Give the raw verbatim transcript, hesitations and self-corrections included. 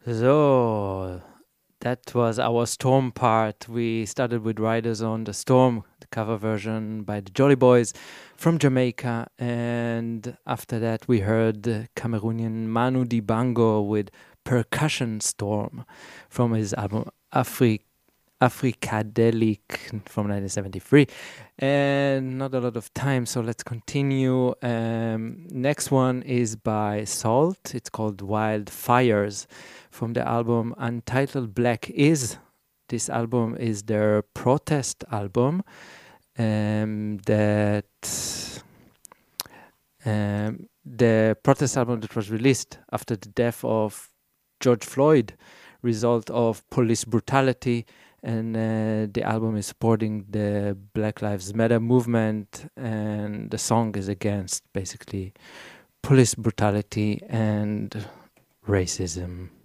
So that was our Storm part. We started with Riders on the Storm, the cover version by the Jolly Boys from Jamaica. And after that, we heard the Cameroonian Manu Dibango with Percussion Storm from his album Afri- Africadelic from nineteen seventy-three. And not a lot of time, so let's continue. Um, next one is by Salt. It's called Wildfires from the album Untitled Black Is. This album is their protest album um, that um, the protest album that was released after the death of George Floyd, result of police brutality, and uh, the album is supporting the Black Lives Matter movement, and the song is against basically police brutality and racism.